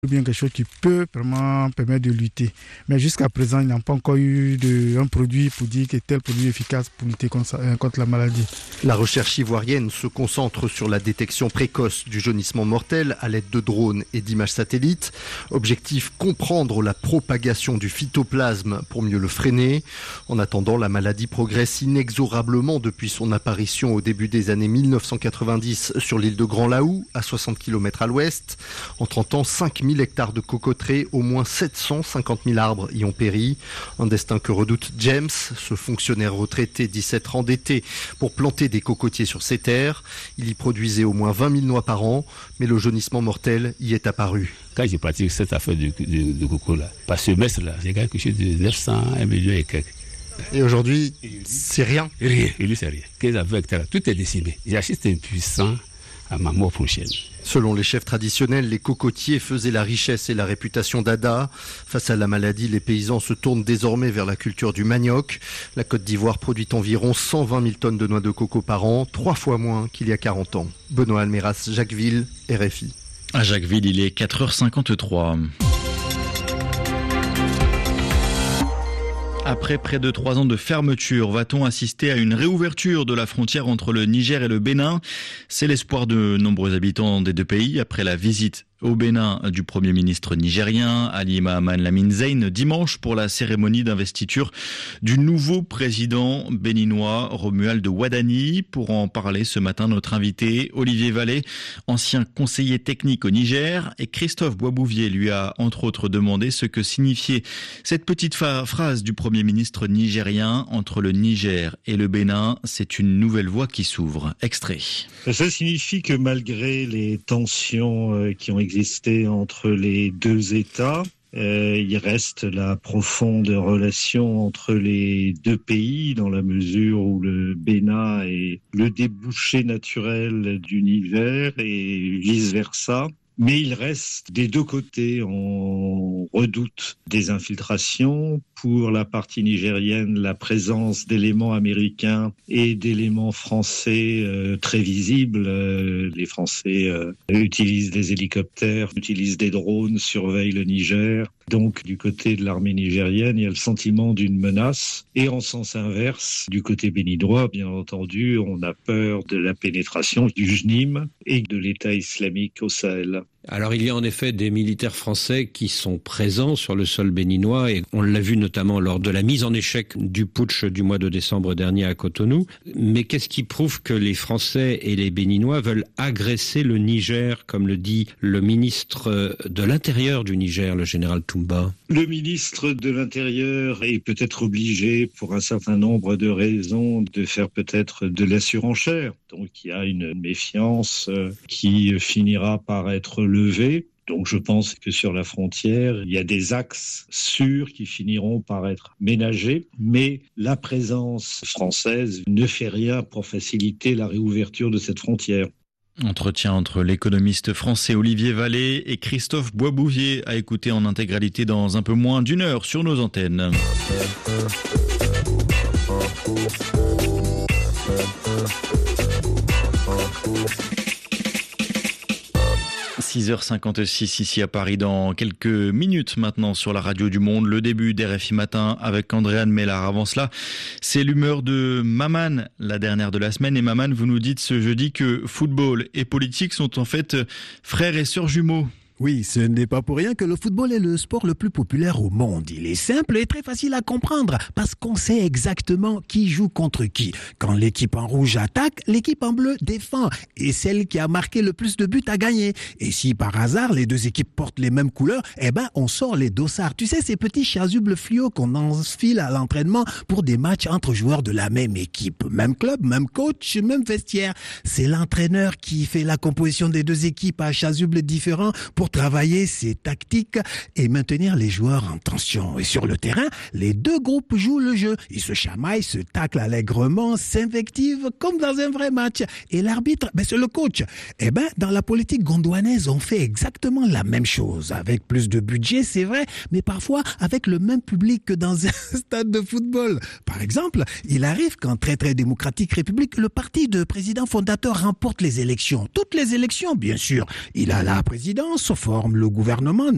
ou bien quelque chose qui peut vraiment permettre de lutter. Mais jusqu'à présent, il n'y a pas encore eu un produit pour dire que tel produit est efficace pour lutter contre la maladie. La recherche ivoirienne se concentre sur la détection précoce du jaunissement mortel à l'aide de drones et d'images satellites. Objectif, comprendre la propagation du phytoplasme pour mieux le freiner. En attendant, la maladie progresse inexorablement depuis son apparition au début des années 1990 sur l'île de Grand Laou, à 60 km à l'ouest. En 30 ans, 5000 hectares de cocoteraies, au moins 750 000 arbres y ont péri. Un destin que redoute James, ce fonctionnaire retraité, 17 ans d'été, pour planter des cocotiers sur ses terres. Il y produisait au moins 20 000 noix par an, mais le jaunissement mortel y est apparu. Quand j'ai pratiqué cette affaire de coco là, par semestre-là, j'ai gagné quelque chose de 900, 1 million et quelques. Et aujourd'hui, c'est rien. Rien, lui c'est rien. 15 hectares, tout est décimé. J'assiste impuissant à ma mort prochaine. Selon les chefs traditionnels, les cocotiers faisaient la richesse et la réputation d'Ada. Face à la maladie, les paysans se tournent désormais vers la culture du manioc. La Côte d'Ivoire produit environ 120 000 tonnes de noix de coco par an, 3 fois moins qu'il y a 40 ans. Benoît Almeras, Jacquesville, RFI. À Jacquesville, il est 4h53. Après près de 3 ans de fermeture, va-t-on assister à une réouverture de la frontière entre le Niger et le Bénin ? C'est l'espoir de nombreux habitants des deux pays après la visite au Bénin du Premier ministre nigérien Ali Mahaman Lamine Zein dimanche pour la cérémonie d'investiture du nouveau président béninois Romuald Wadani. Pour en parler ce matin, notre invité Olivier Vallée, ancien conseiller technique au Niger, et Christophe Boisbouvier lui a entre autres demandé ce que signifiait cette petite phrase du Premier ministre nigérien: entre le Niger et le Bénin, c'est une nouvelle voie qui s'ouvre. Extrait. Ça signifie que malgré les tensions qui ont existé entre les deux États, il reste la profonde relation entre les deux pays dans la mesure où le Bénin est le débouché naturel du Niger et vice-versa. Mais il reste des deux côtés, on redoute des infiltrations. Pour la partie nigérienne, la présence d'éléments américains et d'éléments français très visibles. Les Français utilisent des hélicoptères, utilisent des drones, surveillent le Niger. Donc, du côté de l'armée nigérienne, il y a le sentiment d'une menace. Et en sens inverse, du côté béninois, bien entendu, on a peur de la pénétration du JNIM et de l'État islamique au Sahel. Alors, il y a en effet des militaires français qui sont présents sur le sol béninois et on l'a vu notamment lors de la mise en échec du putsch du mois de décembre dernier à Cotonou. Mais qu'est-ce qui prouve que les Français et les Béninois veulent agresser le Niger, comme le dit le ministre de l'Intérieur du Niger, le général Toumba? Le ministre de l'Intérieur est peut-être obligé, pour un certain nombre de raisons, de faire peut-être de la surenchère. Donc il y a une méfiance qui finira par être levée. Donc je pense que sur la frontière, il y a des axes sûrs qui finiront par être ménagés, mais la présence française ne fait rien pour faciliter la réouverture de cette frontière. Entretien entre l'économiste français Olivier Vallée et Christophe Boisbouvier à écouter en intégralité dans un peu moins d'une heure sur nos antennes. 6h56 ici à Paris, dans quelques minutes maintenant sur la radio du Monde, le début d'RFI Matin avec Andréane Mellard. Avant cela, c'est l'humeur de Maman, la dernière de la semaine. Et Maman, vous nous dites ce jeudi que football et politique sont en fait frères et sœurs jumeaux. Oui, ce n'est pas pour rien que le football est le sport le plus populaire au monde. Il est simple et très facile à comprendre parce qu'on sait exactement qui joue contre qui. Quand l'équipe en rouge attaque, l'équipe en bleu défend et celle qui a marqué le plus de buts a gagné. Et si par hasard les deux équipes portent les mêmes couleurs, on sort les dossards. Tu sais, ces petits chasubles fluo qu'on enfile à l'entraînement pour des matchs entre joueurs de la même équipe. Même club, même coach, même vestiaire. C'est l'entraîneur qui fait la composition des deux équipes à chasubles différents pour travailler ses tactiques et maintenir les joueurs en tension. Et sur le terrain, les deux groupes jouent le jeu. Ils se chamaillent, se taclent allègrement, s'invectivent comme dans un vrai match. Et l'arbitre, c'est le coach. Dans la politique gondouanaise, on fait exactement la même chose. Avec plus de budget, c'est vrai, mais parfois avec le même public que dans un stade de football. Par exemple, il arrive qu'en très démocratique république, le parti de président fondateur remporte les élections. Toutes les élections, bien sûr. Il a la présidence, forme le gouvernement,